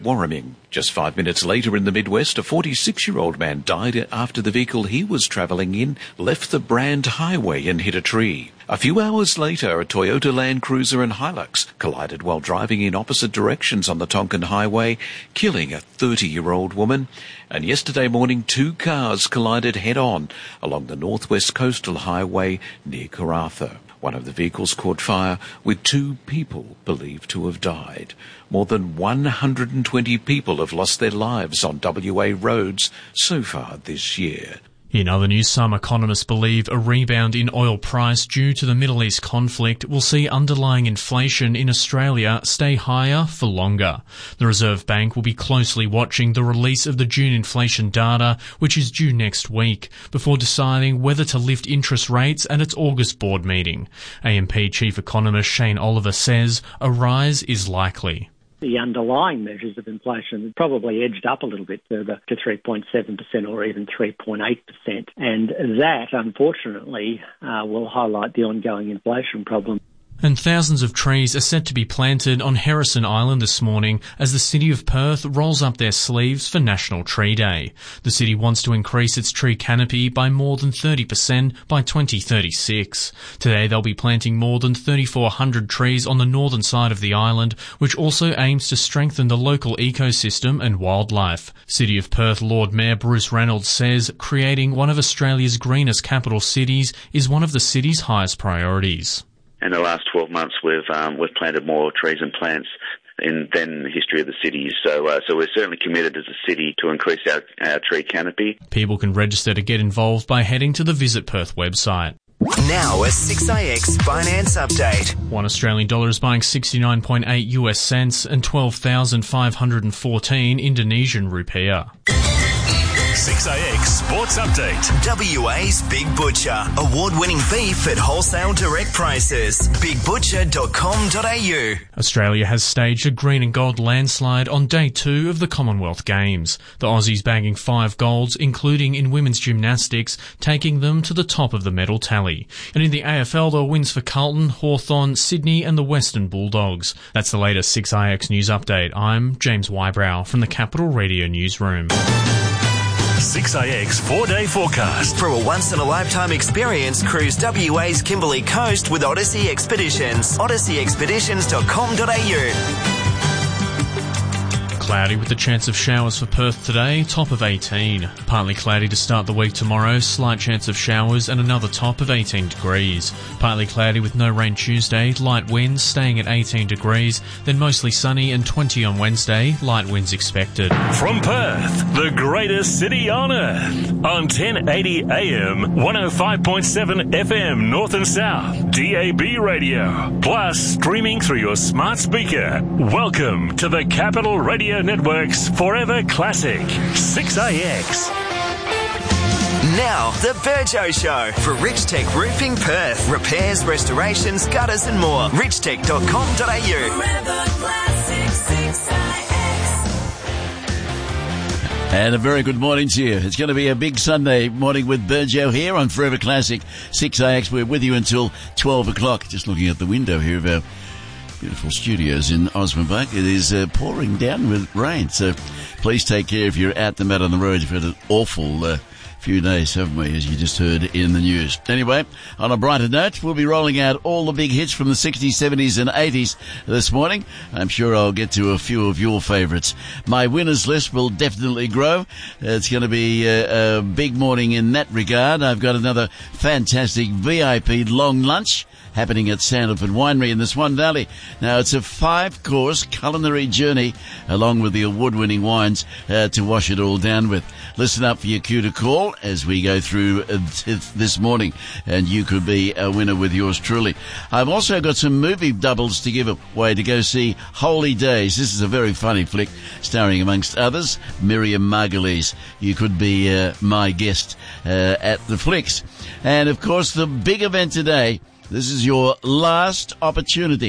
Warraming. Just 5 minutes later in the Midwest, a 46-year-old man died after the vehicle he was travelling in left the Brand Highway and hit a tree. A few hours later, a Toyota Land Cruiser and Hilux collided while driving in opposite directions on the Tonkin Highway, killing a 30-year-old woman. And yesterday morning, 2 cars collided head-on along the Northwest Coastal Highway near Karratha. One of the vehicles caught fire, with 2 people believed to have died. More than 120 people have lost their lives on WA roads so far this year. In other news, some economists believe a rebound in oil price due to the Middle East conflict will see underlying inflation in Australia stay higher for longer. The Reserve Bank will be closely watching the release of the June inflation data, which is due next week, before deciding whether to lift interest rates at its August board meeting. AMP Chief Economist Shane Oliver says a rise is likely. The underlying measures of inflation probably edged up a little bit further to 3.7% or even 3.8%. And that, unfortunately, will highlight the ongoing inflation problem. And thousands of trees are set to be planted on Harrison Island this morning as the City of Perth rolls up their sleeves for National Tree Day. The city wants to increase its tree canopy by more than 30% by 2036. Today they'll be planting more than 3,400 trees on the northern side of the island, which also aims to strengthen the local ecosystem and wildlife. City of Perth Lord Mayor Bruce Reynolds says creating one of Australia's greenest capital cities is one of the city's highest priorities. In the last 12 months, we've planted more trees and plants than in the history of the city. So we're certainly committed as a city to increase our tree canopy. People can register to get involved by heading to the Visit Perth website. Now a 6AX finance update. One Australian dollar is buying 69.8 US cents and 12,514 Indonesian rupiah. 6AX Sports Update. WA's Big Butcher. Award-winning beef at wholesale direct prices. BigButcher.com.au. Australia has staged a green and gold landslide on day 2 of the Commonwealth Games. The Aussies bagging 5 golds, including in women's gymnastics, taking them to the top of the medal tally. And in the AFL, there were wins for Carlton, Hawthorn, Sydney and the Western Bulldogs. That's the latest 6AX News Update. I'm James Wybrow from the Capital Radio Newsroom. 6AX 4-day forecast. For a once-in-a-lifetime experience, cruise WA's Kimberley Coast with Odyssey Expeditions. odysseyexpeditions.com.au. Cloudy with the chance of showers for Perth today, top of 18. Partly cloudy to start the week tomorrow, slight chance of showers and another top of 18 degrees. Partly cloudy with no rain Tuesday, light winds staying at 18 degrees, then mostly sunny and 20 on Wednesday, light winds expected. From Perth, the greatest city on earth, on 1080 AM, 105.7 FM North and South, DAB radio, plus streaming through your smart speaker. Welcome to the Capital Radio Network's Forever Classic, 6AX. Now, the Burjo Show for Richtech Roofing Perth. Repairs, restorations, gutters and more. Richtech.com.au. Forever Classic, 6AX. And a very good morning to you. It's going to be a big Sunday morning with Burjo here on Forever Classic 6AX. We're with you until 12 o'clock. Just looking at the window here of our beautiful studios in Osborne Park. It is pouring down with rain, so please take care if you're out and about on the road. You've had an awful few days, haven't we, as you just heard in the news. Anyway, on a brighter note, we'll be rolling out all the big hits from the 60s, 70s and 80s this morning. I'm sure I'll get to a few of your favourites. My winners list will definitely grow. It's going to be a big morning in that regard. I've got another fantastic VIP long lunch happening at Sandalford Winery in the Swan Valley. Now, it's a 5-course culinary journey along with the award-winning wines to wash it all down with. Listen up for your cue to call as we go through this morning, and you could be a winner with yours truly. I've also got some movie doubles to give away to go see Holy Days. This is a very funny flick starring, amongst others, Miriam Margolyes. You could be my guest at the flicks. And, of course, the big event today, this is your last opportunity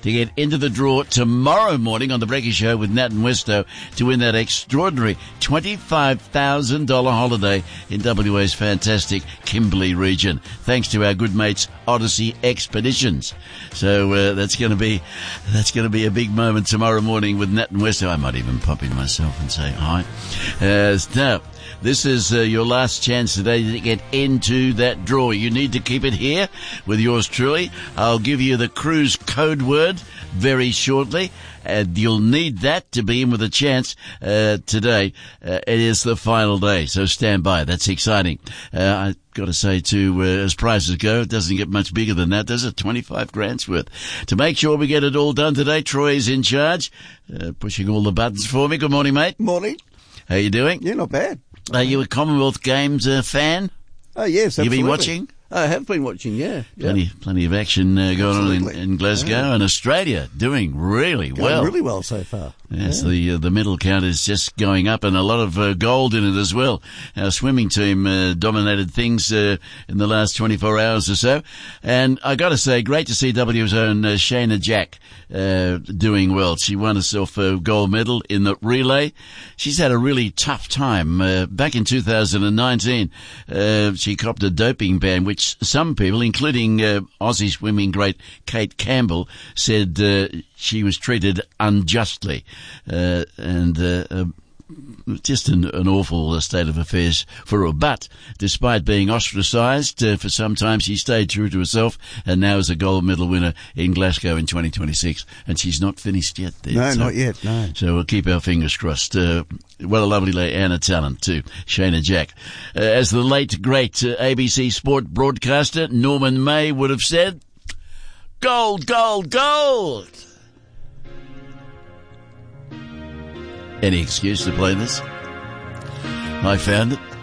to get into the draw tomorrow morning on the Brecky Show with Nat and Westo to win that extraordinary $25,000 holiday in WA's fantastic Kimberley region, thanks to our good mates Odyssey Expeditions. So that's going to be a big moment tomorrow morning with Nat and Westo. I might even pop in myself and say hi. Now, this is your last chance today to get into that draw. You need to keep it here with yours truly. I'll give you the cruise code word very shortly, and you'll need that to be in with a chance today. It is the final day, so stand by. That's exciting. I've got to say, too, as prices go, it doesn't get much bigger than that, does it? 25 grand's worth. To make sure we get it all done today, Troy's in charge, pushing all the buttons for me. Good morning, mate. Morning. How you doing? Yeah, not bad. Are you a Commonwealth Games fan? Oh, yes, absolutely. You been watching? I have been watching, yeah. Plenty of action going on in Glasgow, and Australia doing really well. Really well so far. Yes, the medal count is just going up, and a lot of gold in it as well. Our swimming team dominated things in the last 24 hours or so. And I got to say, great to see WA's own Shayna Jack doing well. She won herself a gold medal in the relay. She's had a really tough time. Back in 2019, she copped a doping ban, which some people, including Aussie swimming great Kate Campbell, said she was treated unjustly. Just an awful state of affairs for her. But despite being ostracised for some time, she stayed true to herself, and now is a gold medal winner in Glasgow in 2026. And she's not finished yet there. No, not yet, no. So we'll keep our fingers crossed. What a lovely lady, and a talent too, Shayna Jack. As the late, great ABC Sport broadcaster Norman May would have said, gold, gold, gold! Any excuse to play this? I found it.